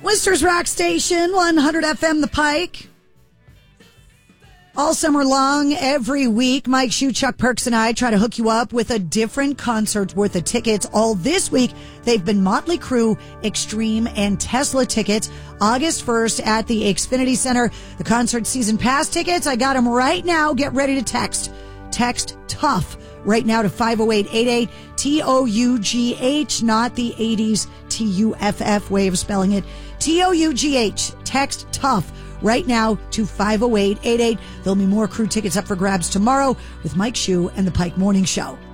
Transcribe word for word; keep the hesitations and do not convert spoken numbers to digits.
Worcester's Rock Station, one hundred F M The Pike. All summer long, every week, Mike Shue, Chuck Perks, and I try to hook you up with a different concert worth of tickets. All this week, they've been Motley Crue, Extreme, and Tesla tickets. August first at the Xfinity Center. The concert season pass tickets, I got them right now. Get ready to text. Text TOUGH right now to five oh eight eight eight, T O U G H, not the eighties T U F F way of spelling it. T O U G H. Text TOUGH right now to five oh eight eight eight. There'll be more Crue tickets up for grabs tomorrow with Mike Shue and the Pike Morning Show.